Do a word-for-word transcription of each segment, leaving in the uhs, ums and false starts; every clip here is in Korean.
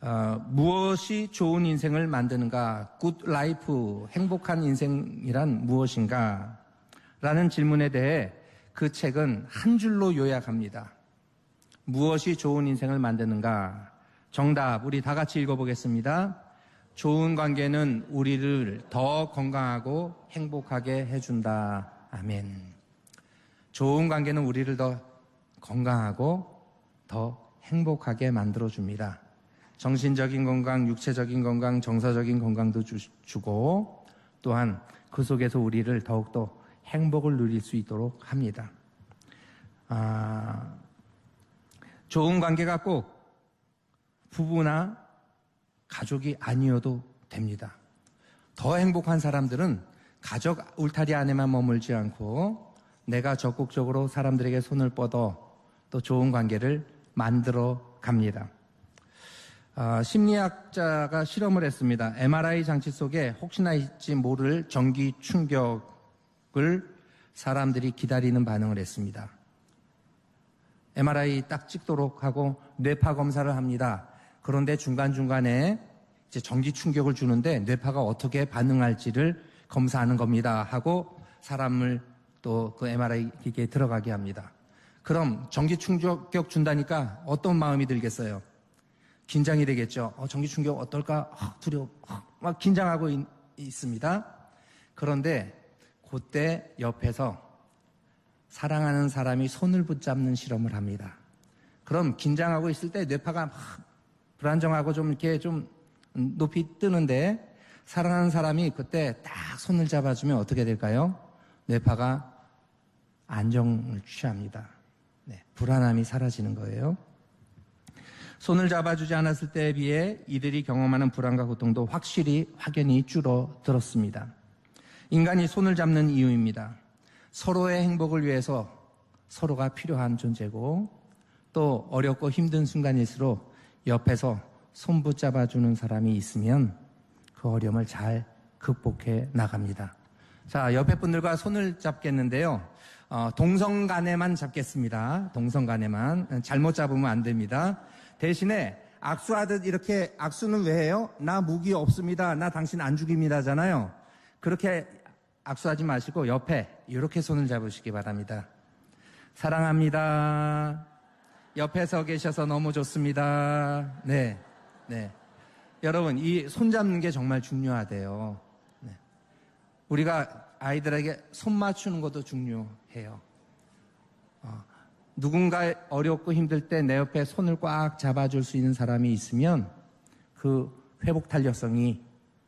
어, 무엇이 좋은 인생을 만드는가? 굿 라이프, 행복한 인생이란 무엇인가? 라는 질문에 대해 그 책은 한 줄로 요약합니다. 무엇이 좋은 인생을 만드는가? 정답, 우리 다 같이 읽어보겠습니다. 좋은 관계는 우리를 더 건강하고 행복하게 해준다. 아멘. 좋은 관계는 우리를 더 건강하고 더 행복하게 만들어줍니다. 정신적인 건강, 육체적인 건강, 정서적인 건강도 주, 주고 또한 그 속에서 우리를 더욱더 행복을 누릴 수 있도록 합니다. 아, 좋은 관계가 꼭 부부나 가족이 아니어도 됩니다. 더 행복한 사람들은 가족 울타리 안에만 머물지 않고 내가 적극적으로 사람들에게 손을 뻗어 또 좋은 관계를 만들어 갑니다. 어, 심리학자가 실험을 했습니다. 엠알아이 장치 속에 혹시나 있지 모를 전기 충격을 사람들이 기다리는 반응을 했습니다. 엠알아이 딱 찍도록 하고 뇌파 검사를 합니다. 그런데 중간중간에 이제 전기 충격을 주는데 뇌파가 어떻게 반응할지를 검사하는 겁니다. 하고 사람을 또 그 엠알아이 기계에 들어가게 합니다. 그럼 전기 충격 준다니까 어떤 마음이 들겠어요? 긴장이 되겠죠. 어, 전기 충격 어떨까? 아, 두려워. 아, 막 긴장하고 있, 있습니다. 그런데 그때 옆에서 사랑하는 사람이 손을 붙잡는 실험을 합니다. 그럼 긴장하고 있을 때 뇌파가 막 불안정하고 좀 이렇게 좀 높이 뜨는데 사랑하는 사람이 그때 딱 손을 잡아주면 어떻게 될까요? 뇌파가 안정을 취합니다. 네, 불안함이 사라지는 거예요. 손을 잡아주지 않았을 때에 비해 이들이 경험하는 불안과 고통도 확실히 확연히 줄어들었습니다. 인간이 손을 잡는 이유입니다. 서로의 행복을 위해서 서로가 필요한 존재고 또 어렵고 힘든 순간일수록 옆에서 손 붙잡아주는 사람이 있으면 그 어려움을 잘 극복해 나갑니다. 자, 옆에 분들과 손을 잡겠는데요. 어, 동성 간에만 잡겠습니다. 동성 간에만. 잘못 잡으면 안 됩니다. 대신에 악수하듯 이렇게 악수는 왜 해요? 나 무기 없습니다. 나 당신 안 죽입니다잖아요. 그렇게 악수하지 마시고 옆에 이렇게 손을 잡으시기 바랍니다. 사랑합니다. 옆에 서 계셔서 너무 좋습니다. 네, 네. 여러분, 이 손 잡는 게 정말 중요하대요. 네. 우리가 아이들에게 손 맞추는 것도 중요해요. 어, 누군가 어렵고 힘들 때 내 옆에 손을 꽉 잡아줄 수 있는 사람이 있으면 그 회복 탄력성이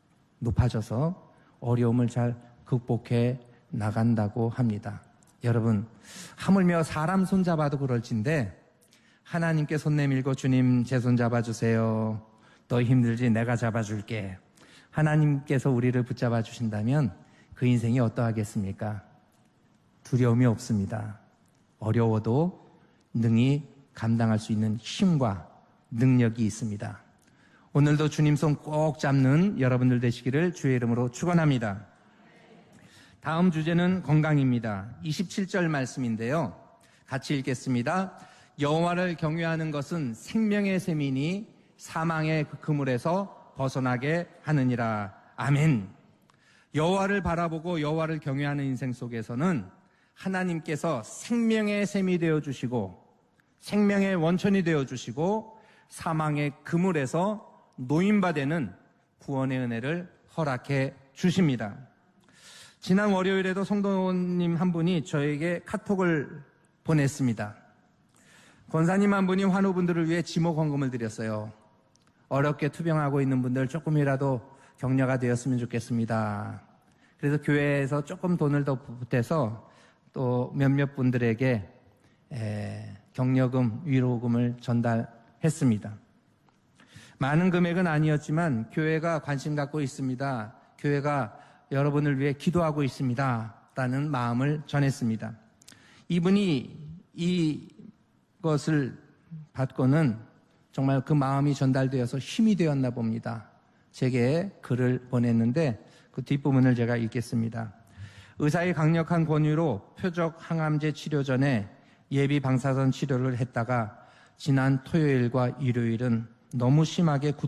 높아져서 어려움을 잘 극복해 나간다고 합니다. 여러분, 하물며 사람 손 잡아도 그럴진데 하나님께 손 내밀고 주님 제 손 잡아주세요. 너 힘들지 내가 잡아줄게. 하나님께서 우리를 붙잡아 주신다면 그 인생이 어떠하겠습니까? 두려움이 없습니다. 어려워도 능히 감당할 수 있는 힘과 능력이 있습니다. 오늘도 주님 손 꼭 잡는 여러분들 되시기를 주의 이름으로 축원합니다. 다음 주제는 건강입니다. 이십칠 절 말씀인데요. 같이 읽겠습니다. 여호와를 경외하는 것은 생명의 셈이니 사망의 그 그물에서 벗어나게 하느니라. 아멘. 여호와를 바라보고 여호와를 경외하는 인생 속에서는 하나님께서 생명의 셈이 되어주시고 생명의 원천이 되어주시고 사망의 그물에서 노인바되는 구원의 은혜를 허락해 주십니다. 지난 월요일에도 성도님 한 분이 저에게 카톡을 보냈습니다. 권사님 한 분이 환우분들을 위해 지목 헌금을 드렸어요. 어렵게 투병하고 있는 분들 조금이라도 격려가 되었으면 좋겠습니다. 그래서 교회에서 조금 돈을 더 보태서 또 몇몇 분들에게 에, 격려금, 위로금을 전달했습니다. 많은 금액은 아니었지만 교회가 관심 갖고 있습니다. 교회가 여러분을 위해 기도하고 있습니다. 라는 마음을 전했습니다. 이분이 이것을 받고는 정말 그 마음이 전달되어서 힘이 되었나 봅니다. 제게 글을 보냈는데 그 뒷부분을 제가 읽겠습니다. 의사의 강력한 권유로 표적 항암제 치료 전에 예비 방사선 치료를 했다가 지난 토요일과 일요일은 너무 심하게